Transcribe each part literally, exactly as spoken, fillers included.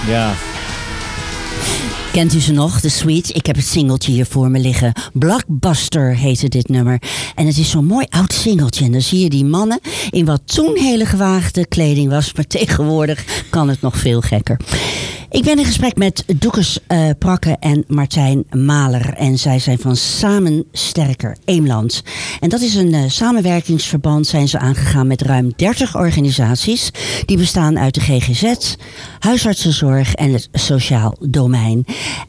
Ja. Kent u ze nog, The Sweets? Ik heb het singeltje hier voor me liggen. Blockbuster heette dit nummer. En het is zo'n mooi oud singeltje. En dan zie je die mannen in wat toen hele gewaagde kleding was. Maar tegenwoordig kan het nog veel gekker. Ik ben in gesprek met Doekes uh, Prakke en Martijn Maler. En zij zijn van Samen Sterker Eemland. En dat is een uh, samenwerkingsverband zijn ze aangegaan met ruim dertig organisaties. Die bestaan uit de G G Z, huisartsenzorg en het sociaal domein.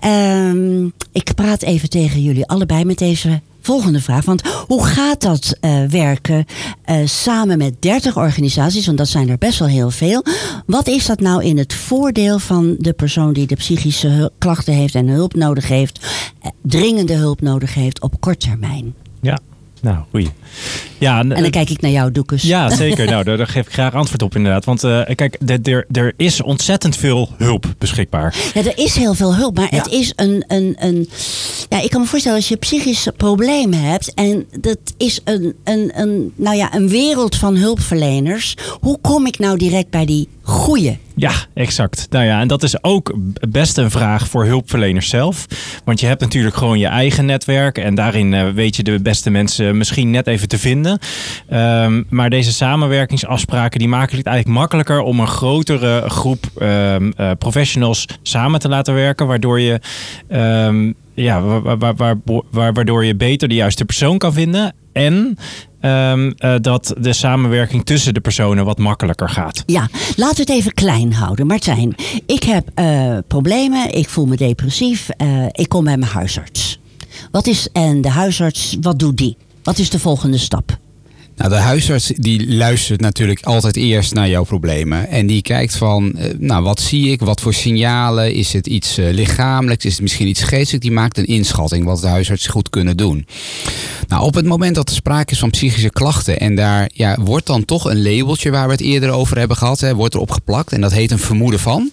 Um, ik praat even tegen jullie allebei met deze volgende vraag. Want hoe gaat dat uh, werken uh, samen met dertig organisaties? Want dat zijn er best wel heel veel. Wat is dat nou in het voordeel van de persoon die de psychische hul- klachten heeft en hulp nodig heeft, uh, dringende hulp nodig heeft op korte termijn? Ja, nou, goeie. Ja, en dan kijk ik naar jou, Doekes. Ja, zeker. Nou, daar, daar geef ik graag antwoord op inderdaad. Want uh, kijk, er, er is ontzettend veel hulp beschikbaar. Ja, er is heel veel hulp, maar ja. het is een, een, een... Ja, ik kan me voorstellen als je psychische problemen hebt en dat is een, een, een, nou ja, een wereld van hulpverleners. Hoe kom ik nou direct bij die goeie? Ja, exact. Nou ja, en dat is ook best een vraag voor hulpverleners zelf. Want je hebt natuurlijk gewoon je eigen netwerk en daarin uh, weet je de beste mensen misschien net even te vinden. Um, maar deze samenwerkingsafspraken die maken het eigenlijk makkelijker om een grotere groep um, uh, professionals samen te laten werken, waardoor je um, ja, waar, waar, waar, waar, waardoor je beter de juiste persoon kan vinden en Um, uh, dat de samenwerking tussen de personen wat makkelijker gaat. Ja, laten we het even klein houden. Martijn, ik heb uh, problemen, ik voel me depressief, uh, ik kom bij mijn huisarts. Wat is, en de huisarts, wat doet die? Wat is de volgende stap? Nou, de huisarts die luistert natuurlijk altijd eerst naar jouw problemen. En die kijkt van, nou, wat zie ik? Wat voor signalen? Is het iets uh, lichamelijks? Is het misschien iets geestelijks? Die maakt een inschatting wat de huisarts goed kunnen doen. Nou, op het moment dat er sprake is van psychische klachten en daar ja, wordt dan toch een labeltje waar we het eerder over hebben gehad, hè, wordt erop geplakt en dat heet een vermoeden van.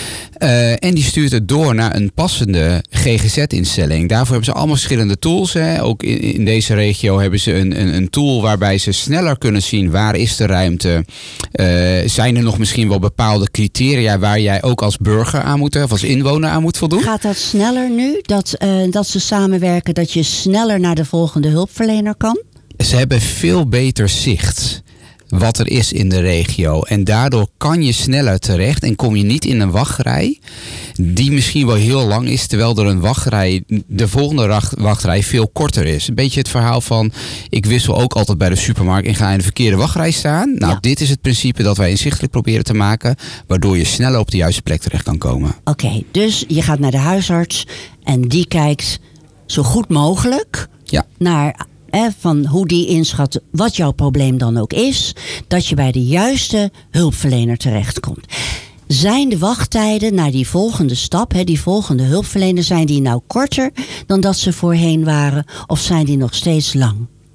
Uh, en die stuurt het door naar een passende G G Z-instelling. Daarvoor hebben ze allemaal verschillende tools. Hè. Ook in, in deze regio hebben ze een, een, een tool waarbij ze sneller kunnen zien waar is de ruimte. Uh, zijn er nog misschien wel bepaalde criteria waar jij ook als burger aan moet, of als inwoner aan moet voldoen? Gaat dat sneller nu? Dat, uh, dat ze samenwerken, dat je sneller naar de volgende hulpverlener kan? Ze hebben veel beter zicht wat er is in de regio. En daardoor kan je sneller terecht en kom je niet in een wachtrij die misschien wel heel lang is, terwijl er een wachtrij, de volgende wachtrij veel korter is. Een beetje het verhaal van, ik wissel ook altijd bij de supermarkt en ga in de verkeerde wachtrij staan. Nou, ja. Dit is het principe dat wij inzichtelijk proberen te maken, waardoor je sneller op de juiste plek terecht kan komen. Oké, okay, dus je gaat naar de huisarts en die kijkt zo goed mogelijk ja. naar Eh, van hoe die inschat wat jouw probleem dan ook is, dat je bij de juiste hulpverlener terechtkomt. Zijn de wachttijden naar die volgende stap, hè, die volgende hulpverlener, zijn die nou korter dan dat ze voorheen waren, of zijn die nog steeds lang?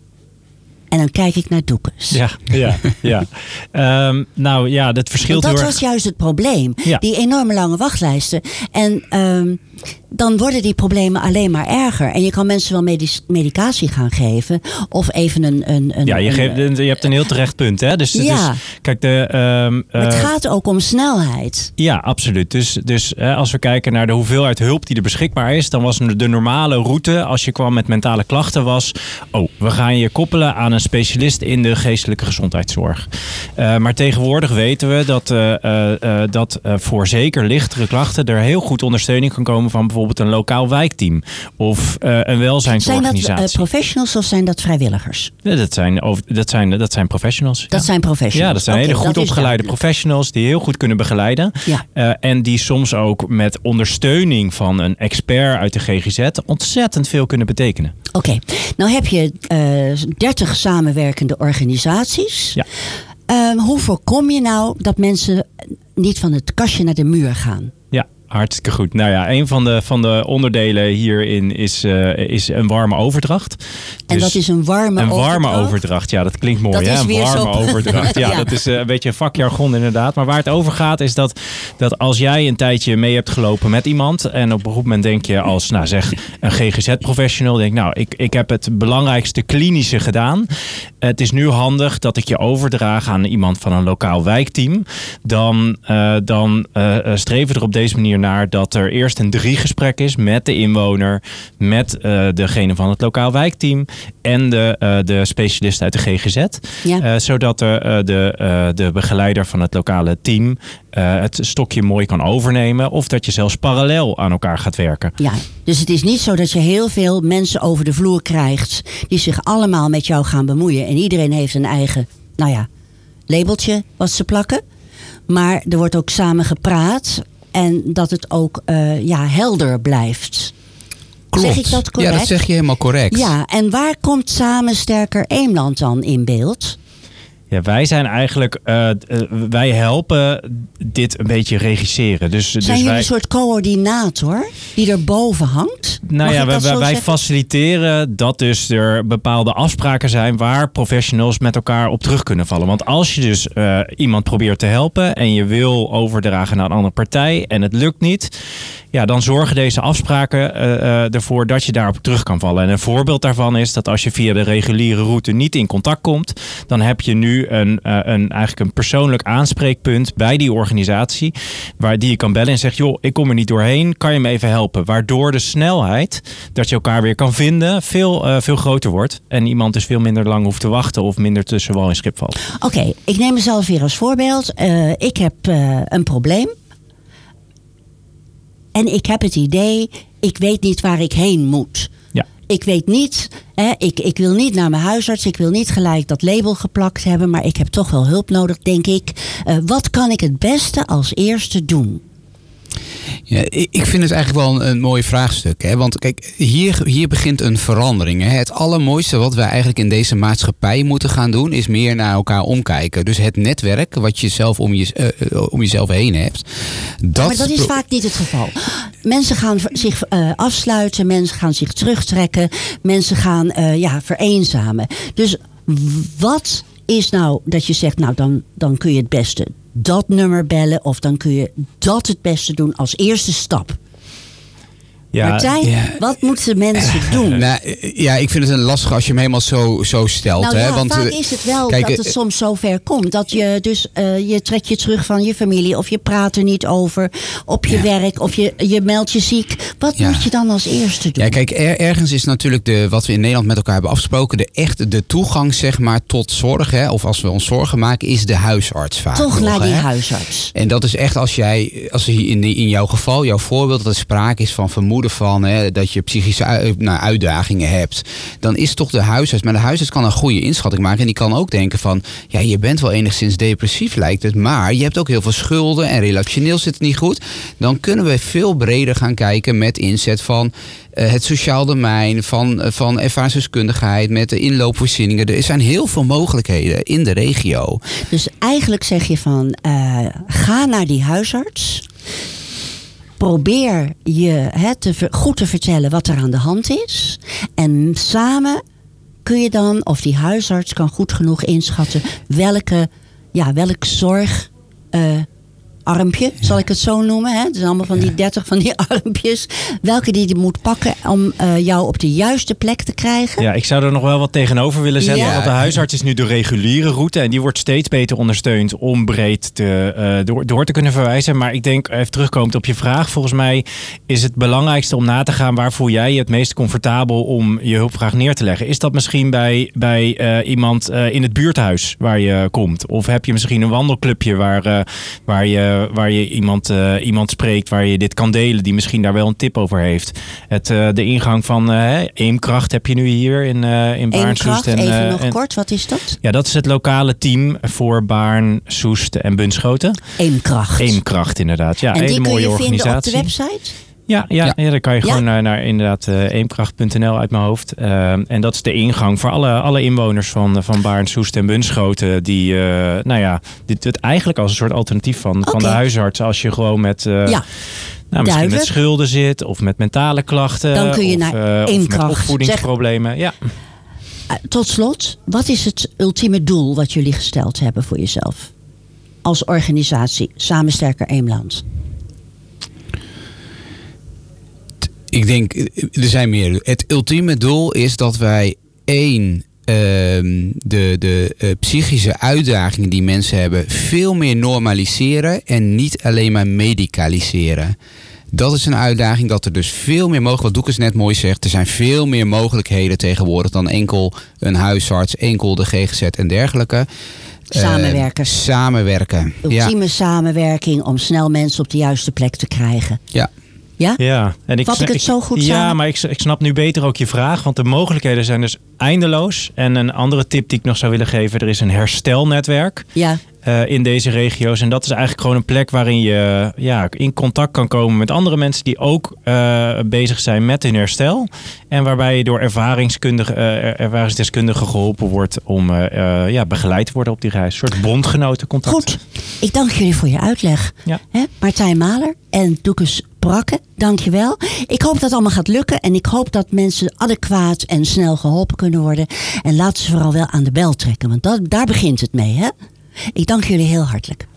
En dan kijk ik naar Doekes. Ja, ja, ja. um, nou ja, dat verschilt Want dat heel was juist het probleem. Ja. Die enorme lange wachtlijsten. En um, dan worden die problemen alleen maar erger. En je kan mensen wel medic- medicatie gaan geven. Of even een... een, een ja, je, geeft, een, je hebt een heel terecht punt. Hè? Dus, ja. dus kijk, de, um, maar het uh, gaat ook om snelheid. Ja, absoluut. Dus, dus hè, als we kijken naar de hoeveelheid hulp die er beschikbaar is, dan was de normale route als je kwam met mentale klachten was, oh, we gaan je koppelen aan een specialist in de geestelijke gezondheidszorg. Uh, maar tegenwoordig weten we dat, uh, uh, uh, dat uh, voor zeker lichtere klachten er heel goed ondersteuning kan komen van bijvoorbeeld een lokaal wijkteam of uh, een welzijnsorganisatie. Zijn dat uh, professionals of zijn dat vrijwilligers? Ja, dat, zijn over, dat, zijn, dat zijn professionals. Dat ja. zijn professionals. Ja, dat zijn okay, hele goed opgeleide professionals die heel goed kunnen begeleiden. Ja. Uh, en die soms ook met ondersteuning van een expert uit de G G Z ontzettend veel kunnen betekenen. Oké, okay. Nou heb je uh, dertig samenwerkende organisaties. Ja. Uh, hoe voorkom je nou dat mensen niet van het kastje naar de muur gaan? Ja, Hartstikke goed. Nou ja, een van de, van de onderdelen hierin is, uh, is een warme overdracht. Dus en dat is een warme een overdracht? Een warme overdracht, ja, dat klinkt mooi. Dat hè? is Een weer warme zo... overdracht. Ja, ja, dat is uh, een beetje een vakjargon inderdaad. Maar waar het over gaat is dat, dat als jij een tijdje mee hebt gelopen met iemand en op een goed moment denk je als, nou zeg, een G G Z-professional, denk nou, ik, ik heb het belangrijkste klinische gedaan. Het is nu handig dat ik je overdraag aan iemand van een lokaal wijkteam. Dan, uh, dan uh, streven we er op deze manier naar dat er eerst een driegesprek is met de inwoner, met uh, degene van het lokaal wijkteam en de, uh, de specialist uit de G G Z. Ja. Uh, zodat de, uh, de, uh, de begeleider van het lokale team uh, het stokje mooi kan overnemen. Of dat je zelfs parallel aan elkaar gaat werken. Ja, dus het is niet zo dat je heel veel mensen over de vloer krijgt die zich allemaal met jou gaan bemoeien. En iedereen heeft een eigen, nou ja, labeltje wat ze plakken. Maar er wordt ook samen gepraat en dat het ook uh, ja, helder blijft. Klopt. Zeg ik dat correct? Ja, dat zeg je helemaal correct. Ja, en waar komt Samen Sterker Eemland dan in beeld? Ja, wij zijn eigenlijk, uh, uh, wij helpen dit een beetje regisseren. Dus, zijn dus jullie wij, een soort coördinator die erboven hangt? Nou Mag ja, wij, wij zeggen? faciliteren dat dus er bepaalde afspraken zijn waar professionals met elkaar op terug kunnen vallen. Want als je dus uh, iemand probeert te helpen en je wil overdragen naar een andere partij en het lukt niet, ja, dan zorgen deze afspraken uh, uh, ervoor dat je daarop terug kan vallen. En een voorbeeld daarvan is dat als je via de reguliere route niet in contact komt, dan heb je nu een, uh, een, eigenlijk een persoonlijk aanspreekpunt bij die organisatie, waar die je kan bellen en zegt, joh, ik kom er niet doorheen, kan je me even helpen? Waardoor de snelheid dat je elkaar weer kan vinden veel, uh, veel groter wordt. En iemand dus veel minder lang hoeft te wachten of minder tussen wal en schip valt. Oké, okay, ik neem mezelf weer als voorbeeld. Uh, ik heb uh, een probleem. En ik heb het idee, ik weet niet waar ik heen moet. Ja. Ik weet niet, hè, ik, ik wil niet naar mijn huisarts. Ik wil niet gelijk dat label geplakt hebben. Maar ik heb toch wel hulp nodig, denk ik. Uh, wat kan ik het beste als eerste doen? Ja, ik vind het eigenlijk wel een, een mooi vraagstuk. Hè? Want kijk, hier, hier begint een verandering. Hè? Het allermooiste wat wij eigenlijk in deze maatschappij moeten gaan doen, is meer naar elkaar omkijken. Dus het netwerk wat je zelf om, je, uh, om jezelf heen hebt. Dat maar dat is vaak niet het geval. Mensen gaan zich uh, afsluiten, mensen gaan zich terugtrekken, mensen gaan uh, ja, vereenzamen. Dus wat is nou dat je zegt, nou dan, dan kun je het beste dat nummer bellen of dan kun je dat het beste doen als eerste stap. Ja, Martijn, ja. Wat moeten mensen doen? Nou, ja, ik vind het een lastig als je hem helemaal zo, zo stelt. Nou hè? ja, Want, vaak is het wel kijk, dat het soms zo ver komt. Dat je dus, uh, je trekt je terug van je familie of je praat er niet over op je ja. werk of je, je meldt je ziek. Wat ja. moet je dan als eerste doen? Ja, kijk, er, ergens is natuurlijk de, wat we in Nederland met elkaar hebben afgesproken, de echte de toegang zeg maar tot zorg, hè, of als we ons zorgen maken, is de huisarts vaak. Toch nog, naar die hè? huisarts. En dat is echt als jij, als in, in jouw geval, jouw voorbeeld, dat er sprake is van vermoeden van hè, dat je psychische nou, uitdagingen hebt, dan is toch de huisarts. Maar de huisarts kan een goede inschatting maken en die kan ook denken van, ja, je bent wel enigszins depressief lijkt het, maar je hebt ook heel veel schulden en relationeel zit het niet goed. Dan kunnen we veel breder gaan kijken met inzet van uh, het sociaal domein, van, uh, van ervaringsdeskundigheid, met de inloopvoorzieningen. Er zijn heel veel mogelijkheden in de regio. Dus eigenlijk zeg je van, uh, ga naar die huisarts. Probeer je he, te, goed te vertellen wat er aan de hand is. En samen kun je dan, of die huisarts kan goed genoeg inschatten welke, ja, welk zorg uh, armpje, ja. zal ik het zo noemen. Hè? Het zijn allemaal van die dertig van die armpjes. Welke die je moet pakken om uh, jou op de juiste plek te krijgen. Ja, ik zou er nog wel wat tegenover willen zetten. Ja. Want de huisarts is nu de reguliere route. En die wordt steeds beter ondersteund om breed te, uh, door, door te kunnen verwijzen. Maar ik denk, even terugkomend op je vraag. Volgens mij is het belangrijkste om na te gaan waar voel jij je het meest comfortabel om je hulpvraag neer te leggen. Is dat misschien bij, bij uh, iemand uh, in het buurthuis waar je komt? Of heb je misschien een wandelclubje waar, uh, waar je waar je iemand, uh, iemand spreekt, waar je dit kan delen, die misschien daar wel een tip over heeft. Het, uh, de ingang van uh, Eemkracht heb je nu hier in, uh, in Baarn, Soest. En, even uh, nog en, kort, wat is dat? Ja, dat is het lokale team voor Baarn, Soest en Bunschoten. Eemkracht. Eemkracht, inderdaad. Ja, en die hele mooie kun je organisatie. Vinden op de website? Ja, ja, Ja. ja. dan kan je Ja? gewoon naar, naar inderdaad uh, eemkracht punt n l uit mijn hoofd. Uh, en dat is de ingang voor alle, alle inwoners van, van Baarn, Soest en Bunschoten. Die, uh, nou ja, dit het eigenlijk als een soort alternatief van, Okay. van de huisarts. Als je gewoon met, uh, Ja. nou, misschien Duidelijk. met schulden zit of met mentale klachten. Dan kun je of, naar uh, of met Eemkracht. opvoedingsproblemen. Ja. Uh, tot slot, wat is het ultieme doel wat jullie gesteld hebben voor jezelf? Als organisatie, Samen Sterker Eemland. Ik denk, er zijn meer. Het ultieme doel is dat wij één, ehm, de, de uh, psychische uitdagingen die mensen hebben veel meer normaliseren en niet alleen maar medicaliseren. Dat is een uitdaging, dat er dus veel meer mogelijk, wat Doekes net mooi zegt, er zijn veel meer mogelijkheden tegenwoordig dan enkel een huisarts, enkel de G G Z en dergelijke. Samenwerken. Uh, samenwerken. Ultieme Ja. samenwerking om snel mensen op de juiste plek te krijgen. Ja. Ja? Ja, en ik, Vat ik het zo goed Ja, samen? maar ik, ik snap nu beter ook je vraag. Want de mogelijkheden zijn dus eindeloos. En een andere tip die ik nog zou willen geven. Er is een herstelnetwerk Ja. uh, in deze regio's. En dat is eigenlijk gewoon een plek waarin je ja, in contact kan komen met andere mensen die ook uh, bezig zijn met hun herstel. En waarbij je door ervaringskundige, uh, ervaringsdeskundigen geholpen wordt om uh, uh, ja, begeleid te worden op die reis. Een soort bondgenotencontact. Goed, ik dank jullie voor je uitleg. Ja. Hè? Martijn Maler en Doekes Brakke, dank je wel. Ik hoop dat het allemaal gaat lukken en ik hoop dat mensen adequaat en snel geholpen kunnen worden. En laten ze vooral wel aan de bel trekken, want dat, daar begint het mee. Hè? Ik dank jullie heel hartelijk.